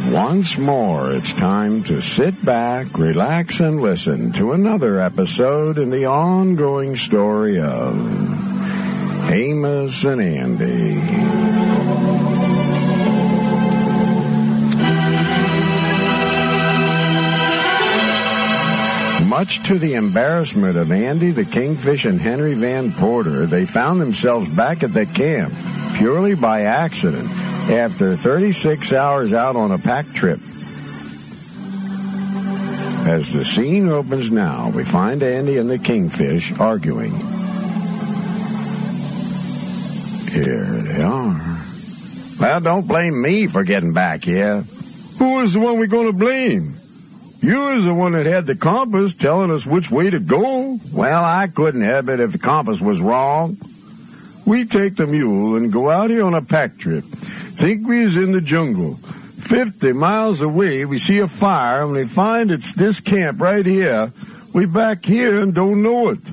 Once more, it's time to sit back, relax, and listen to another episode in the ongoing story of Amos and Andy. Much to the embarrassment of Andy, the Kingfish, and Henry Van Porter, they found themselves back at the camp, purely by accident, after 36 hours out on a pack trip. As the scene opens now, we find Andy and the Kingfish arguing. Here they are. Well, don't blame me for getting back here. Who is the one we're going to blame? You is the one that had the compass telling us which way to go. Well, I couldn't have it if the compass was wrong. We take the mule and go out here on a pack trip. Think we is in the jungle. 50 miles away, we see a fire, and we find it's this camp right here. We back here and don't know it.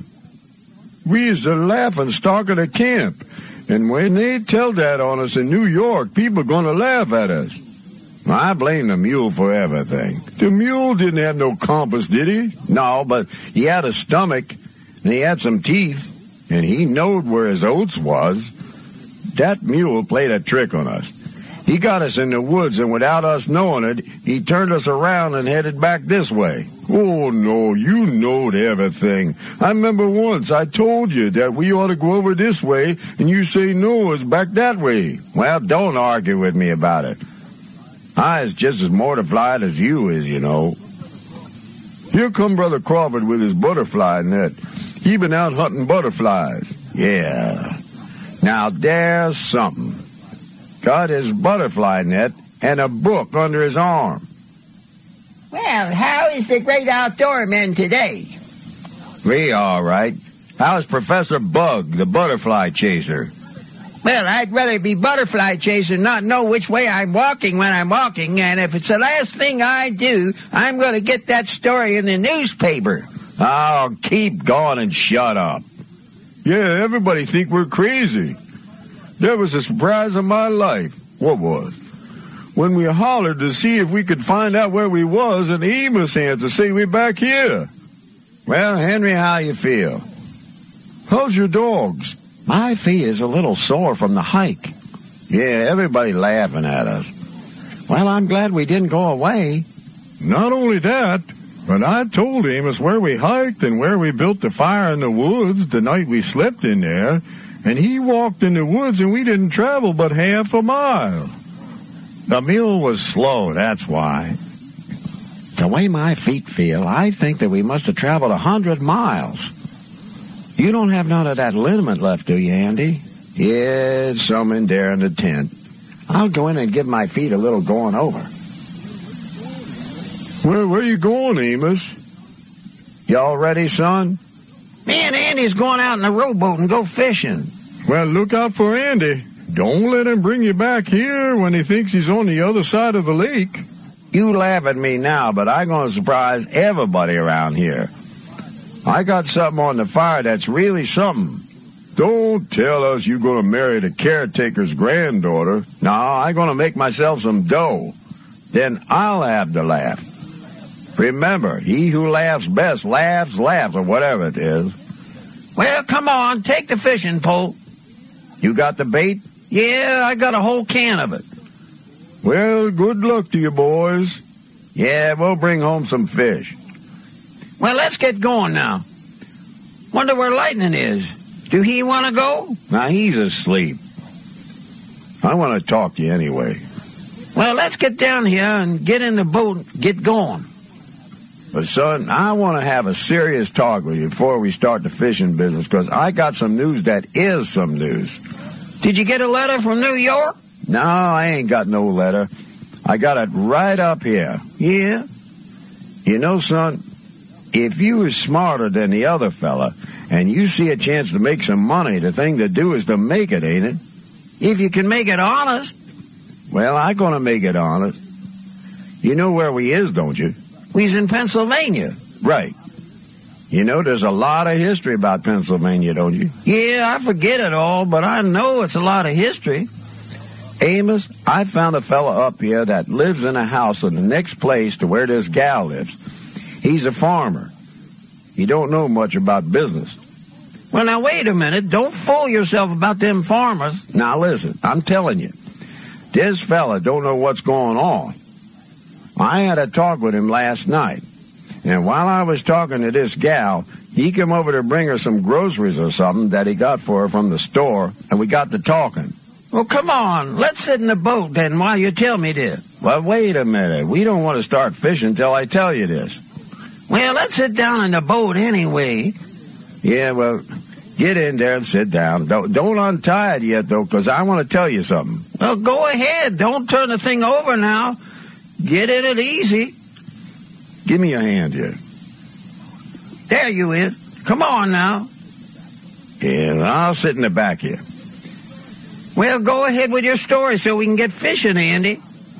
We is the laughing stock of the camp. And when they tell that on us in New York, people are going to laugh at us. I blame the mule for everything. The mule didn't have no compass, did he? No, but he had a stomach, and he had some teeth, and he knowed where his oats was. That mule played a trick on us. He got us in the woods, and without us knowing it, he turned us around and headed back this way. Oh, no, you knowed everything. I remember once I told you that we ought to go over this way, and you say no, it's back that way. Well, don't argue with me about it. I is just as mortified as you is, you know. Here come Brother Crawford with his butterfly net. He been out hunting butterflies. Yeah. Now there's something. Got his butterfly net and a book under his arm. Well, how is the great outdoor man today? We all right. How's Professor Bug, the butterfly chaser? Well, I'd rather be butterfly chasing, not know which way I'm walking when I'm walking, and if it's the last thing I do, I'm going to get that story in the newspaper. Oh, keep going and shut up. Yeah, everybody think we're crazy. That was the surprise of my life. What was? When we hollered to see if we could find out where we was, and Amos had to say we're back here. Well, Henry, how you feel? How's your dogs? My feet is a little sore from the hike. Yeah, everybody laughing at us. Well, I'm glad we didn't go away. Not only that, but I told Amos where we hiked and where we built the fire in the woods the night we slept in there, and he walked in the woods and we didn't travel but half a mile. The mule was slow, that's why. The way my feet feel, I think that we must have traveled 100 miles. You don't have none of that liniment left, do you, Andy? Yeah, it's some in there in the tent. I'll go in and give my feet a little going over. Where you going, Amos? You all ready, son? Me and Andy's going out in the rowboat and go fishing. Well, look out for Andy. Don't let him bring you back here when he thinks he's on the other side of the lake. You laugh at me now, but I'm going to surprise everybody around here. I got something on the fire that's really something. Don't tell us you're going to marry the caretaker's granddaughter. No, I'm going to make myself some dough. Then I'll have the laugh. Remember, he who laughs best laughs, or whatever it is. Well, come on, take the fishing pole. You got the bait? Yeah, I got a whole can of it. Well, good luck to you, boys. Yeah, we'll bring home some fish. Well, let's get going now. Wonder where Lightning is. Do he want to go? Now, he's asleep. I want to talk to you anyway. Well, let's get down here and get in the boat and get going. But, son, I want to have a serious talk with you before we start the fishing business, because I got some news that is some news. Did you get a letter from New York? No, I ain't got no letter. I got it right up here. Yeah? You know, son, if you was smarter than the other fella, and you see a chance to make some money, the thing to do is to make it, ain't it? If you can make it honest. Well, I'm going to make it honest. You know where we is, don't you? We's in Pennsylvania. Right. You know, there's a lot of history about Pennsylvania, don't you? Yeah, I forget it all, but I know it's a lot of history. Amos, I found a fella up here that lives in a house in the next place to where this gal lives. He's a farmer. He don't know much about business. Well, now, wait a minute. Don't fool yourself about them farmers. Now, listen, I'm telling you, this fella don't know what's going on. I had a talk with him last night, and while I was talking to this gal, he came over to bring her some groceries or something that he got for her from the store, and we got to talking. Well, come on. Let's sit in the boat then while you tell me this. Well, wait a minute. We don't want to start fishing till I tell you this. Well, let's sit down in the boat anyway. Yeah, well, get in there and sit down. Don't untie it yet, though, because I want to tell you something. Well, go ahead. Don't turn the thing over now. Get in it easy. Give me your hand here. There you is. Come on now. Yeah, I'll sit in the back here. Well, go ahead with your story so we can get fishing, Andy.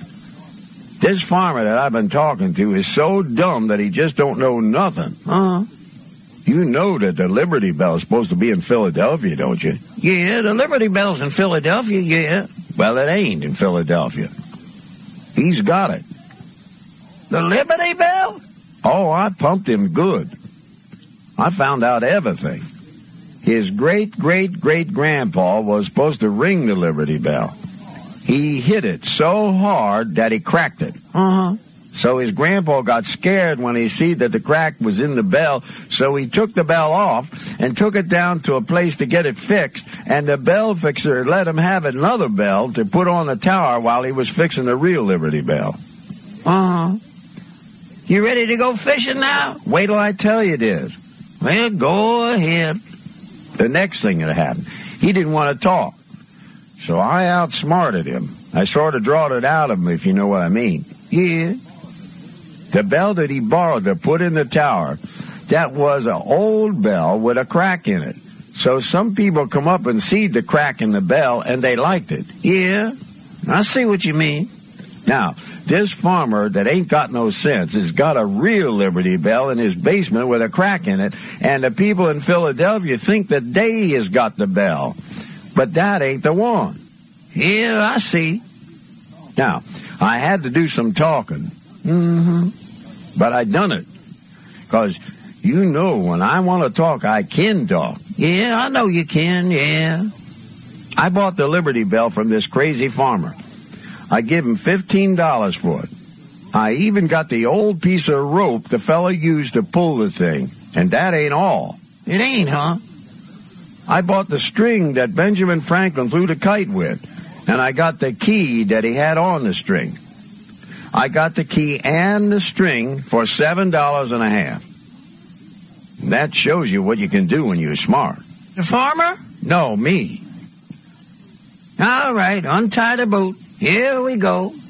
This farmer that I've been talking to is so dumb that he just don't know nothing. Uh-huh. You know that the Liberty Bell is supposed to be in Philadelphia, don't you? Yeah, the Liberty Bell's in Philadelphia, yeah. Well, it ain't in Philadelphia. He's got it. The Liberty Bell? Oh, I pumped him good. I found out everything. His great-great-great-grandpa was supposed to ring the Liberty Bell. He hit it so hard that he cracked it. Uh-huh. So his grandpa got scared when he see that the crack was in the bell, so he took the bell off and took it down to a place to get it fixed, and the bell fixer let him have another bell to put on the tower while he was fixing the real Liberty Bell. Uh-huh. You ready to go fishing now? Wait till I tell you this. Well, go ahead. The next thing that happened, he didn't want to talk. So I outsmarted him. I sort of drawed it out of him, if you know what I mean. Yeah. The bell that he borrowed to put in the tower, that was an old bell with a crack in it. So some people come up and see the crack in the bell, and they liked it. Yeah, I see what you mean. Now, this farmer that ain't got no sense has got a real Liberty Bell in his basement with a crack in it, and the people in Philadelphia think that they has got the bell. But that ain't the one. Yeah, I see. Now, I had to do some talking. Mm-hmm. But I done it. Because, you know, when I want to talk, I can talk. Yeah, I know you can, yeah. I bought the Liberty Bell from this crazy farmer. I gave him $15 for it. I even got the old piece of rope the fella used to pull the thing. And that ain't all. It ain't, huh? I bought the string that Benjamin Franklin flew the kite with. And I got the key that he had on the string. I got the key and the string for $7.50. That shows you what you can do when you're smart. The farmer? No, me. All right, untie the boat. Here we go.